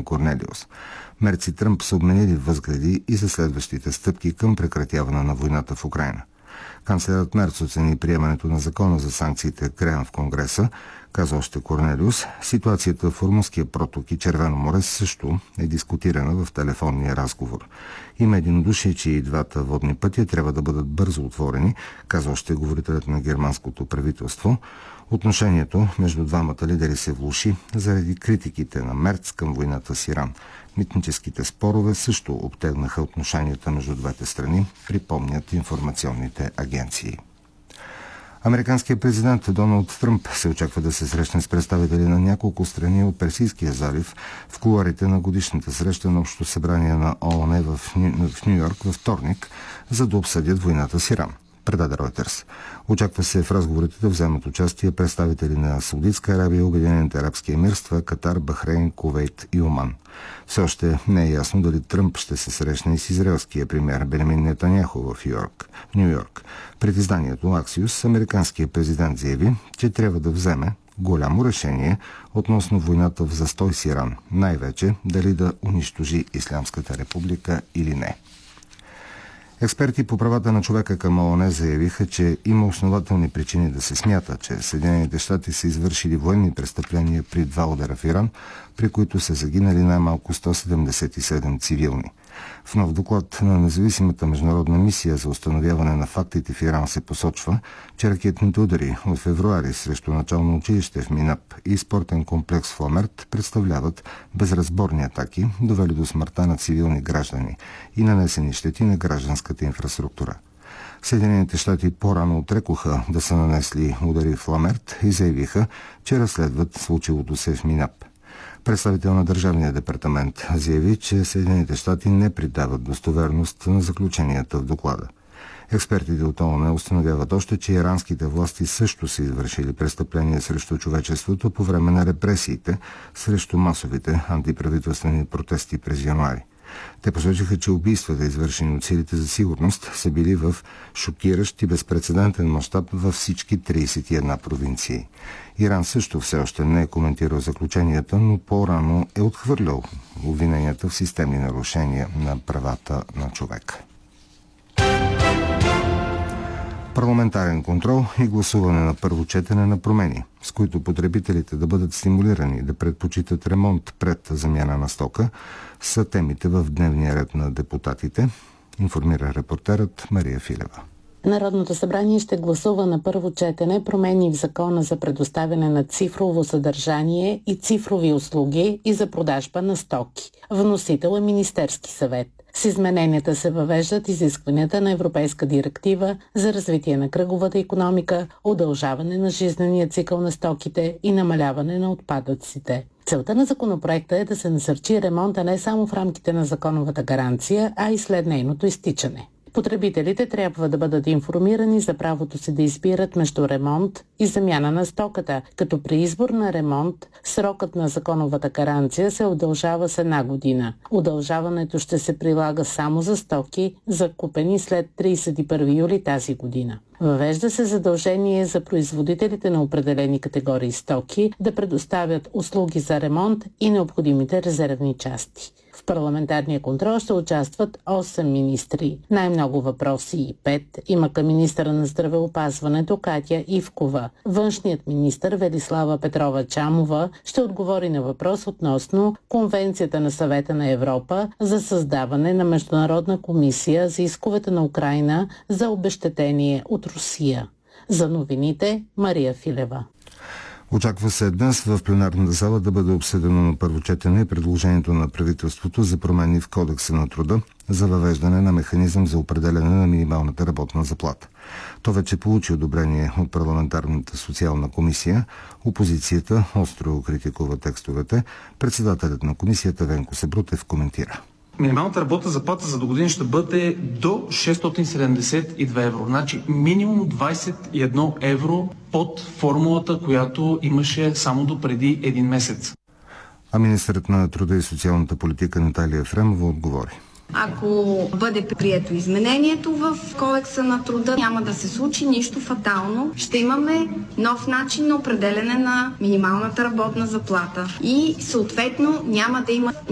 Корнелиус. Мерц и Тръмп са обменили възгледи и за следващите стъпки към прекратяване на войната в Украйна. Канцлерът Мерц оцени приемането на закона за санкциите края в Конгреса, каза още Корнелиус. Ситуацията в Ормузския проток и Червено море също е дискутирана в телефонния разговор. Има единодушие, че и двата водни пътя трябва да бъдат бързо отворени, каза още говорителят на германското правителство. Отношението между двамата лидери се влоши заради критиките на Мерц към войната с Иран. Митническите спорове също обтегнаха отношенията между двете страни, припомнят информационните агенции. Американският президент Доналд Тръмп се очаква да се срещне с представители на няколко страни от Персийския залив в кулоарите на годишната среща на Общото събрание на ООН в Ню Йорк във вторник, за да обсъдят войната с Иран, предаде Ройтерс. Очаква се в разговорите да вземат участие представители на Саудитска Арабия, Обединените арабски емирства, Катар, Бахрейн, Кувейт и Оман. Все още не е ясно дали Тръмп ще се срещне и с израелския премиер Бенямин Нетаняху в Ню Йорк. Пред изданието Axios американският президент заяви, че трябва да вземе голямо решение относно войната в застой с Иран, най-вече дали да унищожи Ислямската република или не. Експерти по правата на човека към ООН заявиха, че има основателни причини да се смята, че Съединените щати са извършили военни престъпления при два удара в Иран, при които са загинали най-малко 177 цивилни. В нов доклад на независимата международна мисия за установяване на фактите в Иран се посочва, че ракетните удари от февруари срещу начално училище в Минап и спортен комплекс в Ламерт представляват безразборни атаки, довели до смъртта на цивилни граждани и нанесени щети на гражданската инфраструктура. Съединените щати по-рано отрекоха да са нанесли удари в Ламерт и заявиха, че разследват случилото се в Минап. Представител на Държавния департамент заяви, че Съединените щати не придават достоверност на заключенията в доклада. Експертите от ООН установяват още, че иранските власти също са извършили престъпления срещу човечеството по време на репресиите срещу масовите антиправителствени протести през януари. Те посочиха, че убийствата, извършени от силите за сигурност, са били в шокиращ и безпрецедентен мащаб във всички 31 провинции. Иран също все още не е коментирал заключенията, но по-рано е отхвърлял обвиненията в системни нарушения на правата на човека. Парламентарен контрол и гласуване на първо четене на промени, с които потребителите да бъдат стимулирани да предпочитат ремонт пред замяна на стока, са темите в дневния ред на депутатите, информира репортерът Мария Филева. Народното събрание ще гласува на първо четене промени в Закона за предоставяне на цифрово съдържание и цифрови услуги и за продажба на стоки. Вносител е Министерски съвет. С измененията се въвеждат изискванията на Европейска директива за развитие на кръговата икономика, удължаване на жизнения цикъл на стоките и намаляване на отпадъците. Целта на законопроекта е да се насърчи ремонта не само в рамките на законовата гаранция, а и след нейното изтичане. Потребителите трябва да бъдат информирани за правото си да избират между ремонт и замяна на стоката, като при избор на ремонт срокът на законовата гаранция се удължава с 1 година. Удължаването ще се прилага само за стоки, закупени след 31 юли тази година. Въвежда се задължение за производителите на определени категории стоки да предоставят услуги за ремонт и необходимите резервни части. В парламентарния контрол ще участват 8 министри. Най-много въпроси 5 има към министъра на здравеопазването Катя Ивкова. Външният министър Велислава Петрова Чамова ще отговори на въпрос относно Конвенцията на Съвета на Европа за създаване на Международна комисия за исковете на Украйна за обезщетение от Русия. За новините Мария Филева. Очаква се днес в пленарната зала да бъде обсъдено на първо четене предложението на правителството за промени в Кодекса на труда за въвеждане на механизъм за определяне на минималната работна заплата. То вече получи одобрение от парламентарната социална комисия. Опозицията остро критикува текстовете. Председателят на комисията Венко Сабрутев коментира. Минималната работна заплата за догодина ще бъде до 672 евро. Значи минимум 21 евро под формулата, която имаше само до преди един месец. А министърът на труда и социалната политика Наталия Ефремова отговори. Ако бъде прието изменението в Кодекса на труда, няма да се случи нищо фатално. Ще имаме нов начин на определяне на минималната работна заплата и съответно няма да има